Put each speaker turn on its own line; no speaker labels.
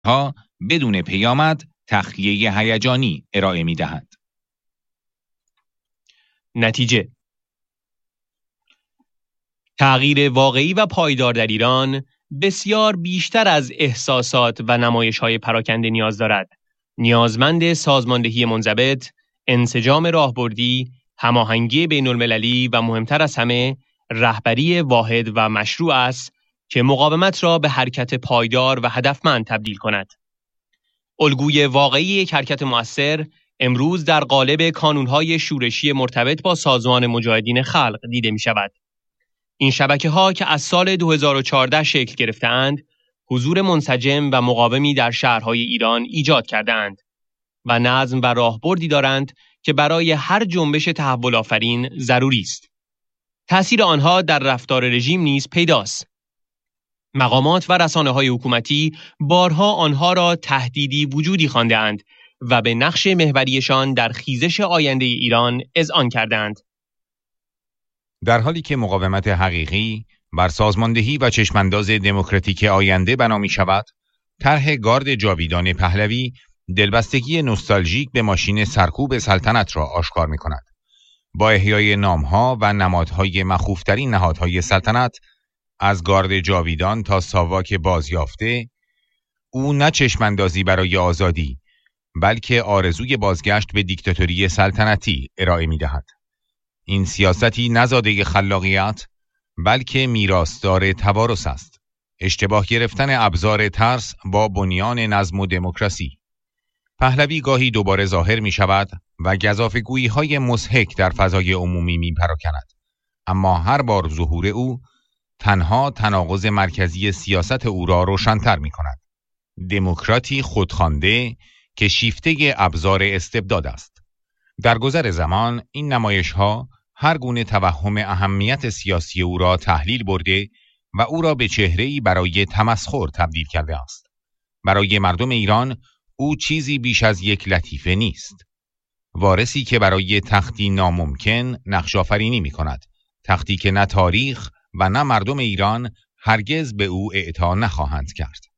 ها بدون پیامد تخلیه هیجانی ارائه می‌دهند.
نتیجه: تغییر واقعی و پایدار در ایران بسیار بیشتر از احساسات و نمایش‌های پراکنده نیاز دارد. نیازمند سازماندهی منضبط، انسجام راهبردی، هماهنگی بین‌المللی و مهمتر از همه رهبری واحد و مشروع است که مقاومت را به حرکت پایدار و هدفمند تبدیل کند. الگوی واقعی یک حرکت مؤثر امروز در قالب کانون‌های شورشی مرتبط با سازمان مجاهدین خلق دیده می‌شود. این شبکه‌ها که از سال 2014 شکل گرفته‌اند، حضور منسجم و مقاومی در شهرهای ایران ایجاد کرده‌اند و نظم و راهبردی دارند که برای هر جنبش تحول آفرین ضروری است. تأثیر آنها در رفتار رژیم نیز پیداست. مقامات و رسانه‌های حکومتی بارها آنها را تهدیدی وجودی خوانده‌اند و به نقش محوریشان در خیزش آینده ایران اذعان کرده‌اند.
در حالی که مقاومت حقیقی بر سازماندهی و چشمانداز دموکراتیک آینده بنا می‌شود، طرح گارد جاویدان پهلوی دلبستگی نوستالژیک به ماشین سرکوب سلطنت را آشکار می‌کند. با احیای نام‌ها و نمادهای مخوف‌ترین نهادهای سلطنت، از گارد جاویدان تا ساواک بازیافته، او نه چشماندازی برای آزادی، بلکه آرزوی بازگشت به دیکتاتوری سلطنتی ارائه می‌دهد. این سیاستی نزاده خلاقیت، بلکه میراثدار توارث است. اشتباه گرفتن ابزار ترس با بنیان نظم و دموکراسی. پهلوی گاهی دوباره ظاهر می شود و گزافه‌گویی‌های مضحک در فضای عمومی می پراکند. اما هر بار ظهور او تنها تناقض مرکزی سیاست او را روشن‌تر می کند. دموکراتی خودخوانده که شیفته ابزار استبداد است. در گذر زمان این نمایش‌ها هر گونه توهم اهمیت سیاسی او را تحلیل برده و او را به چهره‌ای برای تمسخر تبدیل کرده است. برای مردم ایران او چیزی بیش از یک لطیفه نیست. وارثی که برای تختی ناممکن نقش آفرینی می‌کند. تختی که نه تاریخ و نه مردم ایران هرگز به او اعطا نخواهند کرد.